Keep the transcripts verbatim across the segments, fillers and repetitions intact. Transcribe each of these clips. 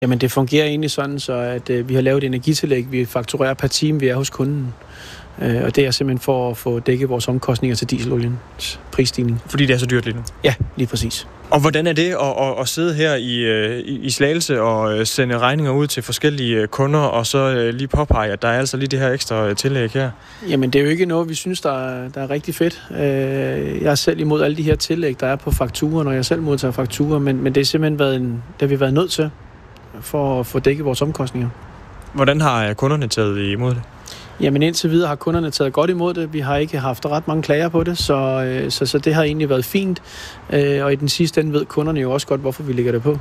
Jamen det fungerer egentlig sådan, så at øh, vi har lavet et energitillæg, vi fakturerer per time, vi er hos kunden. Øh, og det er simpelthen for at få dækket vores omkostninger til dieseloliens prisstigning. Fordi det er så dyrt lige nu? Ja, lige præcis. Og hvordan er det at, at, at sidde her i, i Slagelse og sende regninger ud til forskellige kunder, og så lige påpege, at der er altså lige det her ekstra tillæg her? Jamen det er jo ikke noget, vi synes, der er, der er rigtig fedt. Jeg er selv imod alle de her tillæg, der er på fakturer, når jeg selv modtager fakturer, men, men det er simpelthen været en, det har vi været nødt til for at få dækket vores omkostninger. Hvordan har kunderne taget imod det? Jamen indtil videre har kunderne taget godt imod det. Vi har ikke haft ret mange klager på det, så, så, så det har egentlig været fint. Og i den sidste ende ved kunderne jo også godt, hvorfor vi lægger det på.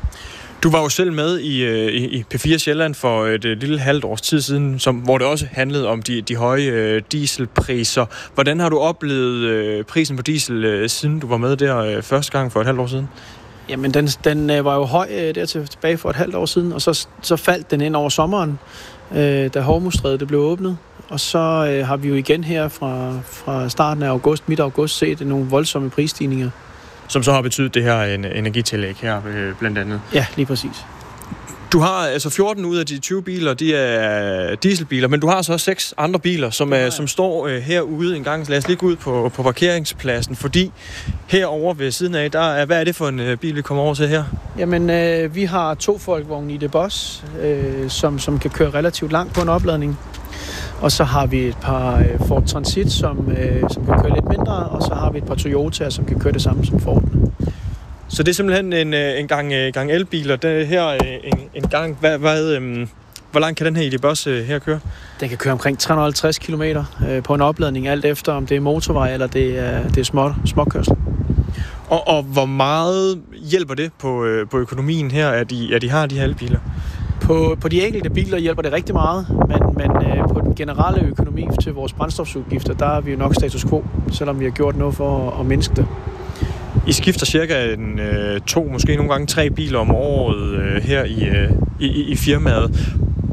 Du var jo selv med i, i P fire Sjælland for et lille halvt års tid siden, som, hvor det også handlede om de, de høje dieselpriser. Hvordan har du oplevet prisen på diesel, siden du var med der første gang for et halvt år siden? Jamen, den, den var jo høj der tilbage for et halvt år siden, og så, så faldt den ind over sommeren, øh, da Hormuzstrædet det blev åbnet. Og så øh, har vi jo igen her fra, fra starten af august, midt august, set nogle voldsomme prisstigninger. Som så har betydet det her energitillæg her, øh, blandt andet? Ja, lige præcis. Du har altså fjorten ud af de tyve biler, de er dieselbiler, men du har så også seks andre biler, som, er, som står øh, herude en gang. Lad os lige gå ud på, på parkeringspladsen, fordi herovre ved siden af, der er, hvad er det for en øh, bil, vi kommer over til her? Jamen, øh, vi har to folkevogne i det Boss, øh, som, som kan køre relativt langt på en opladning. Og så har vi et par øh, Ford Transit, som, øh, som kan køre lidt mindre, og så har vi et par Toyota, som kan køre det samme som Ford. Så det er simpelthen en, en gang, gang elbiler. Det er her en, en gang. Hvad, hvad, øhm, hvor langt kan den her I D Bus øh, her køre? Den kan køre omkring tre hundrede og halvtreds kilometer øh, på en opladning, alt efter om det er motorvej eller det er, det er små, småkørsel. Og, og hvor meget hjælper det på, øh, på økonomien her, at de, at de har de her elbiler? På, på de enkelte biler hjælper det rigtig meget, men, men øh, på den generelle økonomi til vores brændstofsudgifter, der er vi jo nok status quo, selvom vi har gjort noget for at, at mindske det. I skifter cirka en, øh, to, måske nogle gange tre biler om året øh, her i, øh, i, i firmaet.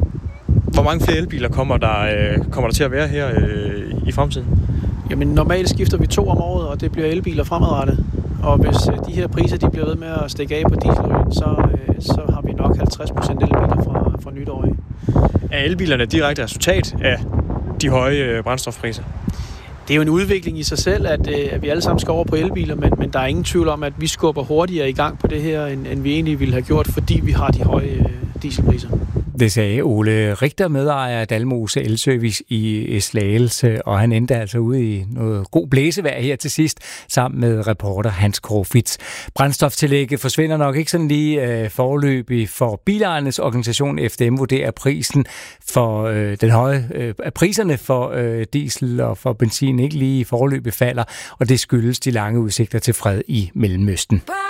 Hvor mange flere elbiler kommer der, øh, kommer der til at være her øh, i fremtiden? Jamen normalt skifter vi to om året, og det bliver elbiler fremadrettet. Og hvis øh, de her priser de bliver ved med at stikke af på dieselolien, så, øh, så har vi nok halvtreds procent elbiler fra, fra nytår af. Er elbilerne direkte resultat af de høje øh, brændstofpriser? Det er jo en udvikling i sig selv, at, at vi alle sammen skal over på elbiler, men, men der er ingen tvivl om, at vi skubber hurtigere i gang på det her, end, end vi egentlig ville have gjort, fordi vi har de høje dieselpriser. Det sagde Ole Richter, medejer af Dalmose Elservice i Slagelse, og han endte altså ude i noget god blæsevejr her til sidst, sammen med reporter Hans Krofitz. Brændstoftillægget forsvinder nok ikke sådan lige øh, foreløbig, for bilejernes organisation F D M vurderer prisen for øh, den høje øh, priserne for øh, diesel og for benzin ikke lige foreløbig falder, og det skyldes de lange udsigter til fred i Mellemøsten.